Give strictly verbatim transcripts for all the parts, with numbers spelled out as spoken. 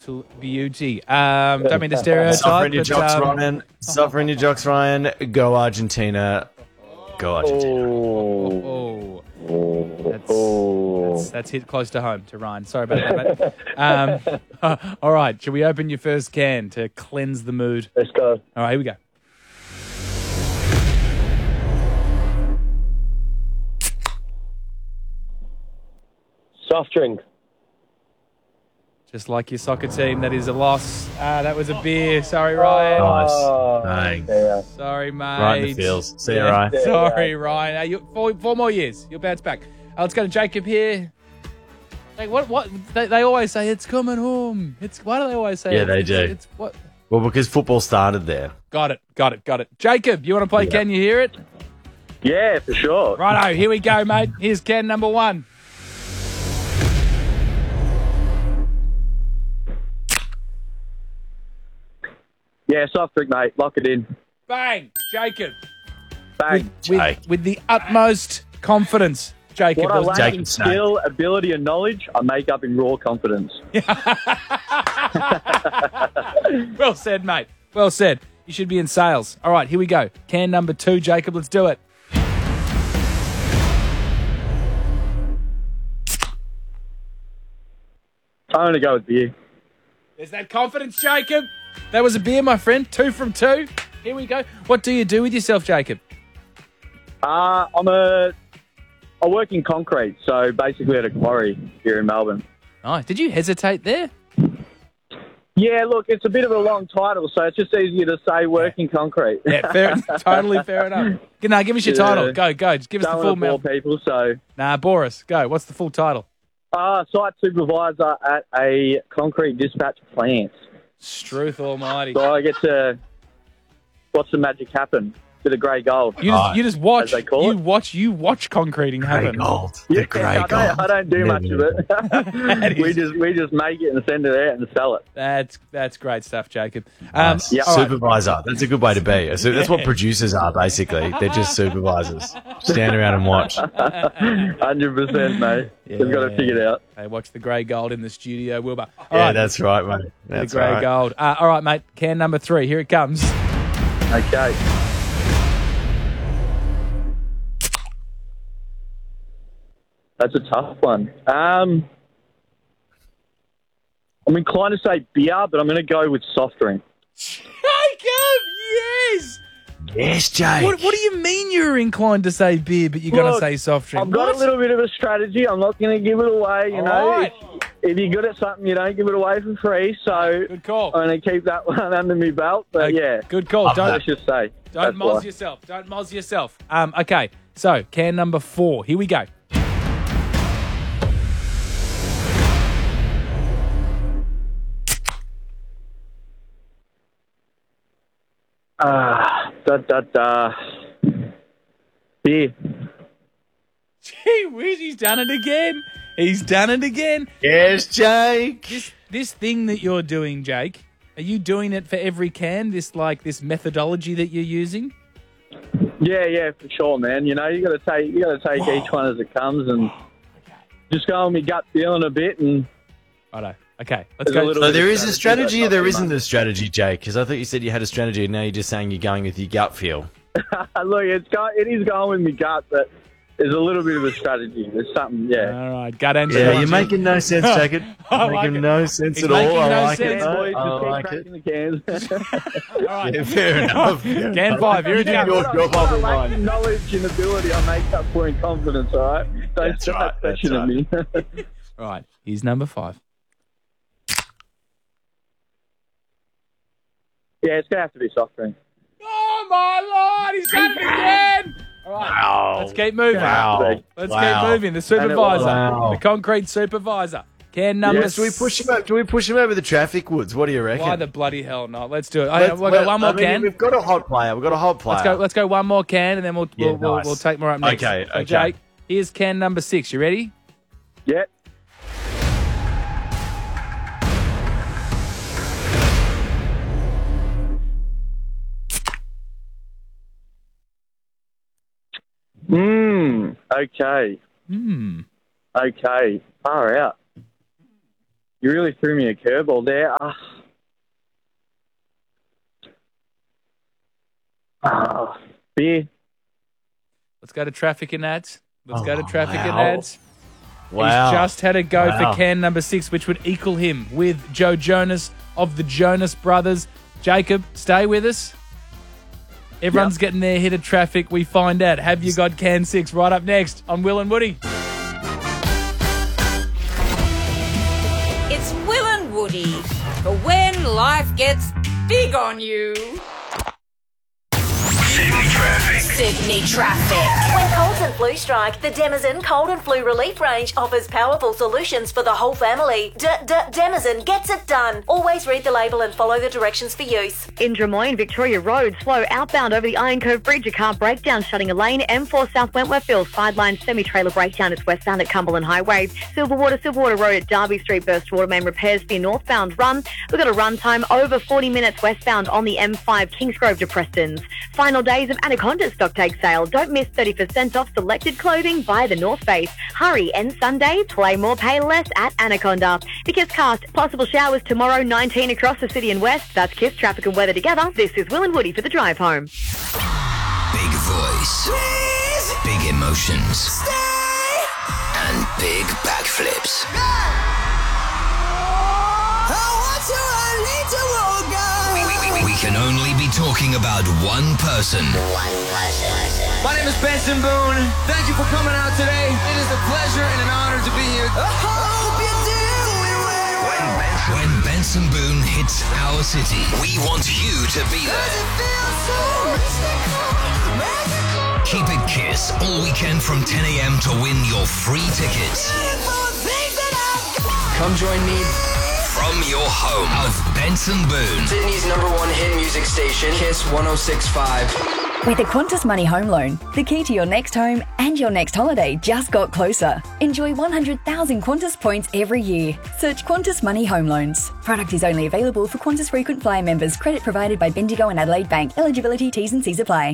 absolute beauty. Um, don't mean to stereotype. Suffering your but, jocks, um, Ryan. Suffering your jocks, Ryan. Go Argentina. Go Argentina. Oh, that's, that's, that's hit close to home to Ryan. Sorry about that, mate. Um, all right, shall we open your first can to cleanse the mood? Let's go. All right, here we go. Soft drink. Just like your soccer team, that is a loss. Ah, that was a beer. Sorry, Ryan. Nice. Oh, Thanks. yeah. Sorry, mate. Right in the feels. See you, Ryan. Yeah. Sorry, Ryan. Uh, you, four, four more years. You'll bounce back. Uh, let's go to Jacob here. Like, what? What? They, they always say it's coming home. It's why do they always say? Yeah, it? they it's, do. It's, it's what? Well, because football started there. Got it. Got it. Got it. Jacob, you want to play? Yeah. Can you hear it? Yeah, for sure. Righto. Here we go, mate. Here's can number one. Yeah, soft drink, mate. Lock it in. Bang, Jacob. Bang. With, Jake. with the utmost confidence, Jacob. What I was- lack Jake in and Snake. skill, ability, and knowledge, I make up in raw confidence. Well said, mate. Well said. You should be in sales. All right, here we go. Can number two, Jacob. Let's do it. I'm going to go with beer. There's that confidence, Jacob. That was a beer, my friend. Two from two. Here we go. What do you do with yourself, Jacob? Uh, I'm a... I work in concrete, so basically at a quarry here in Melbourne. Nice. Did you hesitate there? Yeah, look, it's a bit of a long title, so it's just easier to say work in concrete. Yeah, fair. Totally fair enough. Now, give us your Yeah. title. Go, go. Just give us Don't the full want to bore mouth. people, so... Nah, Boris, go. What's the full title? Uh, site supervisor at a concrete dispatch plant. Struth Almighty. So I get to watch the magic happen. Bit of grey gold. You just, you just watch. As they call You it. watch. You watch concreting Grey happen. gold. Yeah, The grey I, gold. don't, I don't do much of That it. we is- just we just make it and send it out and sell it. That's that's great stuff, Jacob. Um, Nice. yeah, all right. Supervisor. That's a good way to be. So that's what producers are, basically. They're just supervisors. Stand around and watch. Hundred percent, mate. We've got to figure it out. They watch the grey gold in the studio, Wilbur. All Yeah, right, that's right, mate. the That's grey right. gold. Uh, all right, mate. Can number three. Here it comes. Okay. That's a tough one. Um, I'm inclined to say beer, but I'm going to go with soft drink. Jacob, yes. Yes, Jake. What, what do you mean you're inclined to say beer, but you're going to Look, say soft drink? I've got What? a little bit of a strategy. I'm not going to give it away. You All know, right. if, if you're good at something, you don't give it away for free. So Good call. I'm going to keep that one under my belt. But Okay, yeah, Good call. Love Don't let's just say. don't that's moz why. yourself. Don't moz yourself. Um. Okay. So can number four. Here we go. Ah, da da da. Beer. Gee whiz, he's done it again. He's done it again. Yes, Jake. This this thing that you're doing, Jake, are you doing it for every can? This like this methodology that you're using? Yeah, yeah, for sure, man. You know, you got to take you got to take each one as it comes and just go on my gut feeling a bit. And Righto. Okay. Let's There's a go. little- So there is a strategy or That's there not isn't too a strategy, Jake? Because I thought you said you had a strategy and now you're just saying you're going with your gut feel. look, it's go, it is going with my gut, but there's a little bit of a strategy. There's something, yeah. All right. Gut answer. Yeah, you're making no sense, Jacob. I You're like making it. no sense He's at all. making I no like sense. it. Boys, I just keep like cracking it. the cans. All right. Yeah, fair enough. Can five. Here it You do comes. your What I- job, what I'll I do lack mine. in knowledge and ability, I make up for in confidence, all right? Don't That's start right, that's questioning right. me. All right. Here's number five. Yeah, it's going to have to be soft drink. Oh my lord! He's done it again. All right. Wow. Let's keep moving. Wow. Let's Wow. keep moving. The supervisor, Wow. the concrete supervisor. Can number. Yes, do we push him? Over, do we push him over the traffic, Woods? What do you reckon? Why the bloody hell not? Let's do it. I, Let's- we've got well, one more I mean, can. We've got a hot player. We've got a hot player. Let's go. Let's go one more can, and then we'll Yeah, we'll, we'll, nice. we'll take more up next. Okay, So, okay. Jake, here's can number six. You ready? Yeah. Mmm. Okay. Hmm. Okay. Far out. you really threw me a curveball there. Uh, uh, beer. Let's go to traffic and ads. Let's Oh, go to traffic and wow. ads. Wow. He's just had a go Wow. for can number six, which would equal him with Joe Jonas of the Jonas Brothers. Jacob, stay with us. Everyone's Yep. getting their hit of traffic. We find out. Have you got can six? Right up next on Will and Woody. It's Will and Woody for when life gets big on you. Sydney traffic. Sydney traffic. When colds and flu strike, the Denizen Cold and Flu Relief range offers powerful solutions for the whole family. D-D-Denizen gets it done. Always read the label and follow the directions for use. In Drummoyne, Victoria Road, slow outbound over the Iron Cove Bridge, a car breakdown shutting a lane. M four South Wentworthville, sideline semi-trailer breakdown is westbound at Cumberland Highway. Silverwater, Silverwater Road at Derby Street, burst water main repairs for your northbound run. We've got a run time over forty minutes westbound on the M five Kingsgrove to Prestons. Final days of Anaconda stock take sale. Don't miss thirty percent off selected clothing by the North Face. Hurry, and Sunday, play more, pay less at Anaconda. Because cast, possible showers tomorrow, nineteen across the city and west. That's Kiss traffic and weather together. This is Will and Woody for the drive home. Big voice. Please. Big emotions. Stay. And big backflips. We can only be talking about one person. My name is Benson Boone. Thank you for coming out today. It is a pleasure and an honor to be here. I hope you do it When, ben- when Benson Boone hits our city, we want you to be there. Keep it Kiss all weekend from ten a.m. to win your free tickets. Come join me. From your home of Benson Boone. Sydney's number one hit music station, Kiss one oh six point five. With a Qantas Money Home Loan, the key to your next home and your next holiday just got closer. Enjoy one hundred thousand Qantas points every year. Search Qantas Money Home Loans. Product is only available for Qantas Frequent Flyer members. Credit provided by Bendigo and Adelaide Bank. Eligibility, T's and C's apply.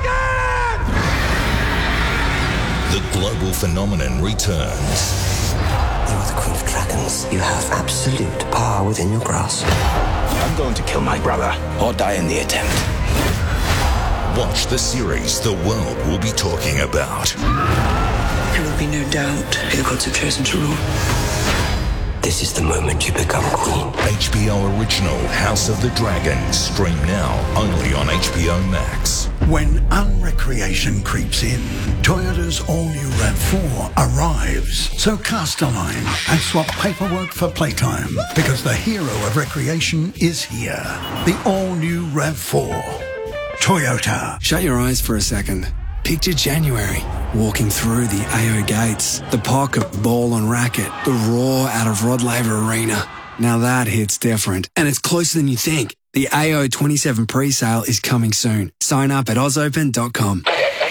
The global phenomenon returns. You are the Queen of Dragons. You have absolute power within your grasp. I'm going to kill my brother or die in the attempt. Watch the series the world will be talking about. There will be no doubt who the gods have chosen to rule. This is the moment you become queen. H B O original House of the Dragon. Stream now only on H B O Max. When unrecreation creeps in, Toyota's all-new RAV four arrives. So cast a line and swap paperwork for playtime, because the hero of recreation is here. The all-new RAV four. Toyota. Shut your eyes for a second. Picture January, walking through the A O gates, the pocket ball and racket, the roar out of Rod Laver Arena. Now that hits different, and it's closer than you think. The A O twenty-seven pre-sale is coming soon. Sign up at oz open dot com.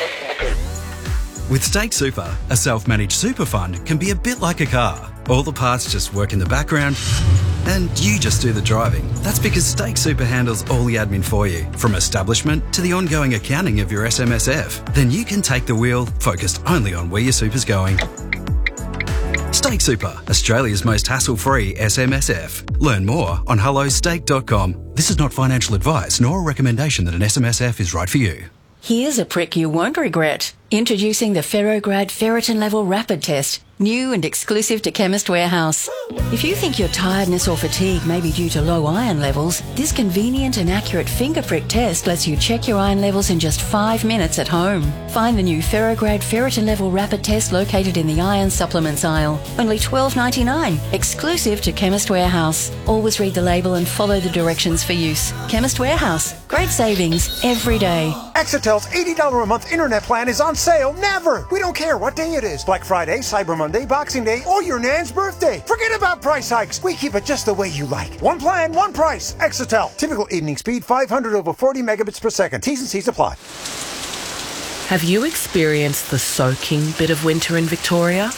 With Stake Super, a self-managed super fund can be a bit like a car. All the parts just work in the background, and you just do the driving. That's because Stake Super handles all the admin for you, from establishment to the ongoing accounting of your S M S F. Then you can take the wheel, focused only on where your super's going. Stake Super, Australia's most hassle-free S M S F. Learn more on hello stake dot com. This is not financial advice nor a recommendation that an S M S F is right for you. Here's a prick you won't regret. Introducing the Ferrograd Ferritin Level Rapid Test. New and exclusive to Chemist Warehouse. If you think your tiredness or fatigue may be due to low iron levels, this convenient and accurate finger prick test lets you check your iron levels in just five minutes at home. Find the new Ferrograd Ferritin Level Rapid Test located in the iron supplements aisle. Only twelve ninety-nine, exclusive to Chemist Warehouse. Always read the label and follow the directions for use. Chemist Warehouse. Great savings every day. Exetel's eighty dollars a month internet plan is on sale never. We don't care what day it is. Black Friday, Cyber Monday, Boxing Day, or your nan's birthday. Forget about price hikes. We keep it just the way you like. One plan, one price. Exetel. Typical evening speed, five hundred over forty megabits per second. T's and C's apply. Have you experienced the soaking bit of winter in Victoria?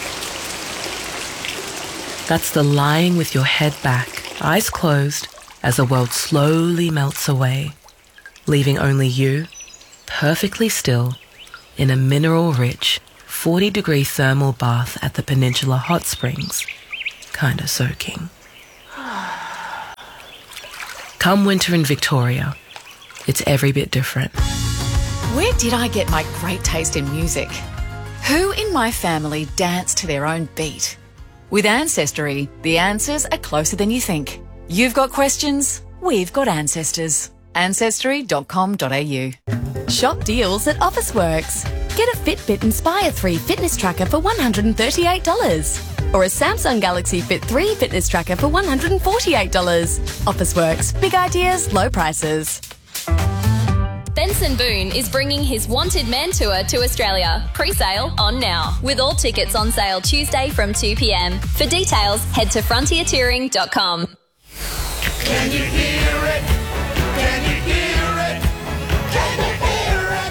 That's the lying with your head back, eyes closed, as the world slowly melts away, leaving only you, perfectly still, in a mineral-rich, forty-degree thermal bath at the Peninsula Hot Springs. kinda soaking. Come winter in Victoria, it's every bit different. Where did I get my great taste in music? Who in my family danced to their own beat? With Ancestry, the answers are closer than you think. You've got questions, we've got ancestors. ancestry dot com dot a u. Shop deals at Officeworks. Get a Fitbit Inspire three fitness tracker for one hundred thirty-eight dollars. Or a Samsung Galaxy Fit three fitness tracker for one hundred forty-eight dollars. Officeworks. Big ideas, low prices. Benson Boone is bringing his Wanted Man Tour to Australia. Pre-sale on now. With all tickets on sale Tuesday from two p.m. For details, head to frontier touring dot com. Can you hear it? Can you hear it? Can you hear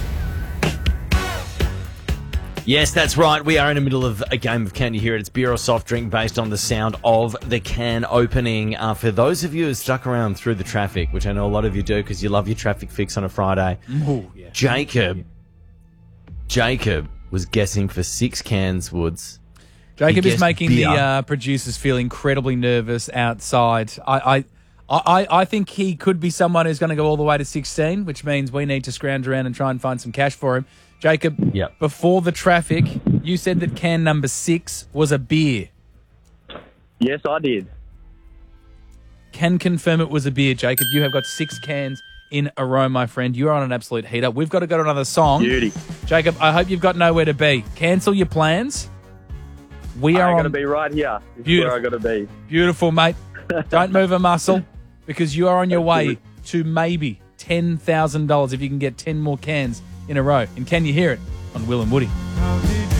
it? Yes, that's right. We are in the middle of a game of Can You Hear It? It's beer or soft drink based on the sound of the can opening. Uh, for those of you who stuck around through the traffic, which I know a lot of you do because you love your traffic fix on a Friday, Ooh, yeah. Jacob, Jacob was guessing for six cans, Woods. Jacob He is guessed making beer. the uh, producers feel incredibly nervous outside. I, I, I, I think he could be someone who's going to go all the way to sixteen, which means we need to scrounge around and try and find some cash for him. Jacob, Yep. before the traffic, you said that can number six was a beer. Yes, I did. Can confirm it was a beer, Jacob. You have got six cans in a row, my friend. You are on an absolute heater. We've got to go to another song. Beauty. Jacob, I hope you've got nowhere to be. Cancel your plans. We are I got on to be right here. This is Beautiful. where I got to be. Beautiful, mate. Don't move a muscle because you are on your way to maybe ten thousand dollars if you can get ten more cans in a row. And can you hear it on Will and Woody?